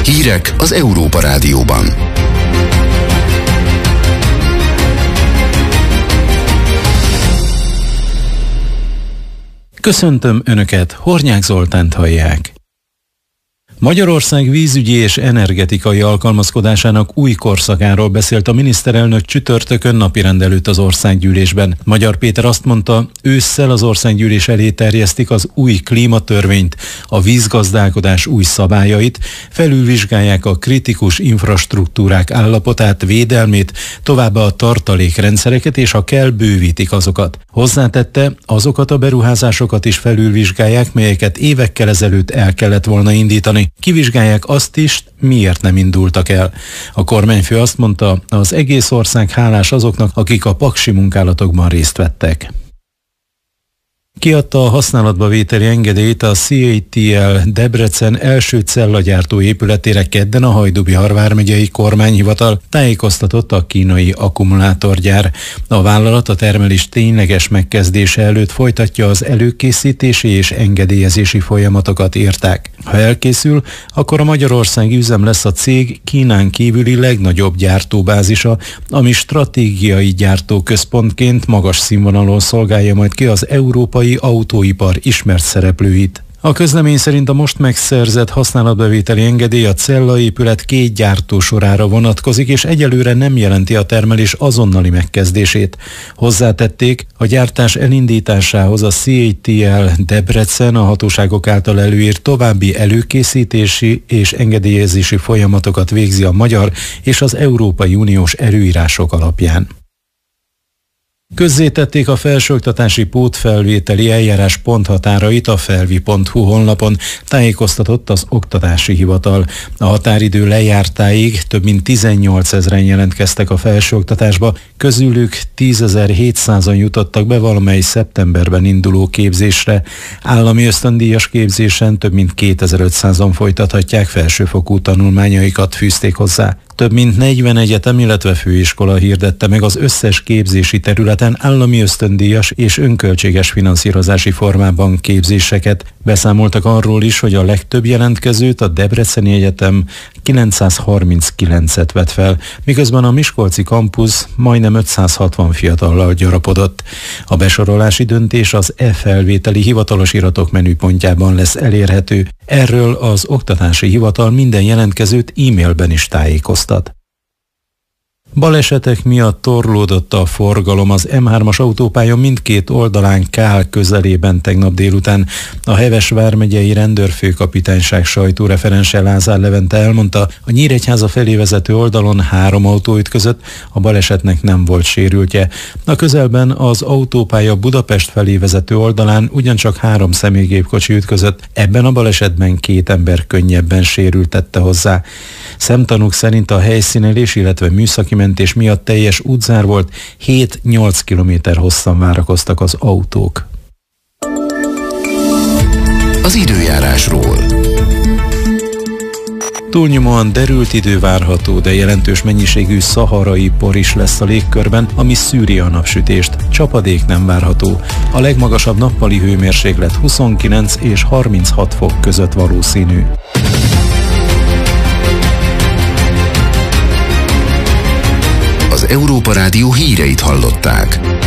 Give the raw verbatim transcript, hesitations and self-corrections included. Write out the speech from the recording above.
Hírek az Európa Rádióban. Köszöntöm Önöket, Hornyák Zoltánt hallják. Magyarország vízügyi és energetikai alkalmazkodásának új korszakáról beszélt a miniszterelnök csütörtökön napirend előtt az országgyűlésben. Magyar Péter azt mondta, ősszel az országgyűlés elé terjesztik az új klímatörvényt, a vízgazdálkodás új szabályait, felülvizsgálják a kritikus infrastruktúrák állapotát, védelmét, továbbá a tartalékrendszereket, és ha kell, bővítik azokat. Hozzátette, azokat a beruházásokat is felülvizsgálják, melyeket évekkel ezelőtt el kellett volna indítani. Kivizsgálják azt is, miért nem indultak el. A kormányfő azt mondta, az egész ország hálás azoknak, akik a paksi munkálatokban részt vettek. Kiadta a használatba vételi engedélyt a cé á té el Debrecen első cellagyártó épületére kedden a Hajdú-Bihar vármegyei kormányhivatal, tájékoztatott a kínai akkumulátorgyár. A vállalat a termelés tényleges megkezdése előtt folytatja az előkészítési és engedélyezési folyamatokat, írták. Ha elkészül, akkor a magyarországi üzem lesz a cég Kínán kívüli legnagyobb gyártóbázisa, ami stratégiai gyártóközpontként magas színvonalon szolgálja majd ki az európai autóipar ismert szereplőit. A közlemény szerint a most megszerzett használatbevételi engedély a cellaépület két gyártósorára vonatkozik, és egyelőre nem jelenti a termelés azonnali megkezdését. Hozzátették, a gyártás elindításához a cé á té el Debrecen a hatóságok által előírt további előkészítési és engedélyezési folyamatokat végzi a magyar és az Európai Uniós előírások alapján. Közzétették a felsőoktatási pótfelvételi eljárás ponthatárait a felvi pont hu honlapon, tájékoztatott az Oktatási Hivatal. A határidő lejártáig több mint tizennyolcezren jelentkeztek a felsőoktatásba, közülük tízezer-hétszázan jutottak be valamely szeptemberben induló képzésre. Állami ösztöndíjas képzésen több mint kétezer-ötszázan folytathatják felsőfokú tanulmányaikat, fűzték hozzá. Több mint negyven egyetem, illetve főiskola hirdette meg az összes képzési területen állami ösztöndíjas és önköltséges finanszírozási formában képzéseket. Beszámoltak arról is, hogy a legtöbb jelentkezőt a Debreceni Egyetem kilencszázharminckilencet vett fel, miközben a miskolci kampusz majdnem ötszázhatvan fiatallal gyarapodott. A besorolási döntés az e-felvételi hivatalos iratok menüpontjában lesz elérhető. Erről az Oktatási Hivatal minden jelentkezőt e-mailben is tájékoztat. Balesetek miatt torlódott a forgalom az em hármas autópályon mindkét oldalán Kál közelében tegnap délután. A Heves vármegyei rendőrfőkapitányság sajtóreferense Lázár Levente elmondta, a Nyíregyháza felé vezető oldalon három autó ütközött, a balesetnek nem volt sérültje. A közelben az autópálya Budapest felé vezető oldalán ugyancsak három személygépkocsi ütközött, ebben a balesetben két ember könnyebben sérült, tette hozzá. Szemtanúk szerint a helyszínelés, illetve műszaki mentés miatt teljes útzár volt, hét-nyolc kilométer hosszan várakoztak az autók. Az időjárásról. Túlnyomóan derült idő várható, de jelentős mennyiségű szaharai por is lesz a légkörben, ami szűri a napsütést. Csapadék nem várható. A legmagasabb nappali hőmérséklet huszonkilenc és harminchat fok között valószínű. Az Európa Rádió híreit hallották.